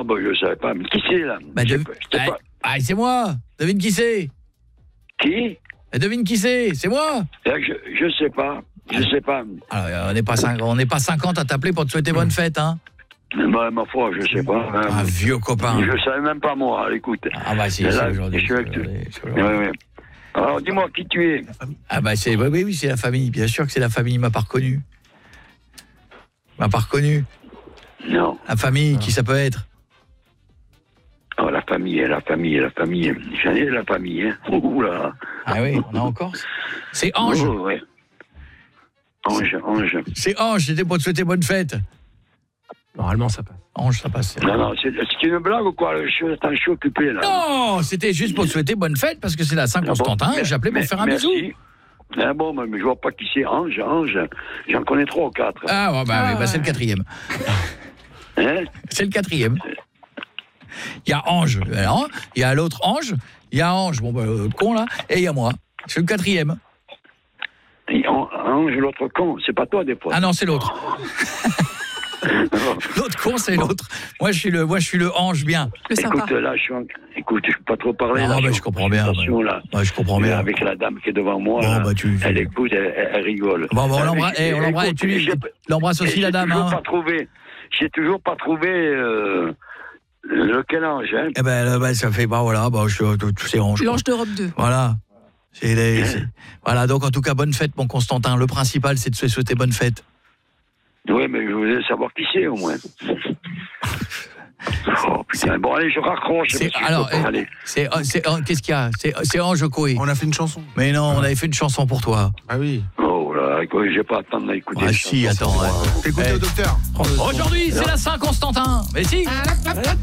Non, bah, je ne savais pas. Mais qui c'est, là? Bah, c'est moi. Devine qui c'est. Qui? Devine qui c'est moi. Je sais pas. Je sais pas. Alors, on n'est pas 50 à t'appeler pour te souhaiter bonne fête, hein. Bah, ma foi, je sais pas. Un vieux copain. Je savais même pas, moi, écoute. Ah bah si, c'est aujourd'hui. Je suis avec toi. Ouais. Alors, dis-moi qui tu es. Ah bah c'est oui, c'est la famille. Bien sûr que c'est la famille. Il m'a pas reconnu. Non. La famille, qui ça peut être? Oh, la famille. J'en ai la famille, hein. Ouh là. Ah oui, on a encore. C'est Ange. Oh, ouais. Ange. C'est Ange, c'était pour te souhaiter bonne fête. Normalement, ça passe. Ange, ça passe. Non, c'est une blague ou quoi? Je suis occupé, là. Non, c'était juste pour te souhaiter bonne fête, parce que c'est la Saint-Constantin, et j'appelais pour faire un bisou. Ah bon, mais je vois pas qui c'est. Ange. J'en connais 3 ou 4. Ah, ouais, bah, c'est le 4e. Hein? C'est le 4e. Il y a Ange, alors, il y a l'autre Ange, il y a Ange, bon, bah, con, là, et il y a moi. Je suis le 4e. Ange, l'autre con, c'est pas toi, des fois. Ah non, c'est l'autre. L'autre con, c'est l'autre. Moi, je suis le Ange bien. Écoute, là, je peux pas trop parler. Non, là, je comprends bien. Là. Je comprends bien. Avec la dame qui est devant moi, bon, là, bah, elle écoute, elle rigole. Bon, on l'embrasse, et tu l'embrasses aussi, la dame. Hein. J'ai toujours pas trouvé lequel ange. Hein. Eh ben, ça fait, c'est Ange. L'ange d'Europe 2. Voilà. Voilà, donc en tout cas, bonne fête, mon Constantin. Le principal, c'est de se souhaiter bonne fête. Oui, mais je voulais savoir qui c'est, au moins. Oh, putain. Bon, allez, je raccroche. Qu'est-ce qu'il y a? C'est Ange Coé. On a fait une chanson. Mais non, on avait fait une chanson pour toi. Ah oui. Oh là, écoute, j'ai pas attendre à écouter. Ah si, attends. Écoutez au docteur. Aujourd'hui, c'est la Saint-Constantin. Mais si.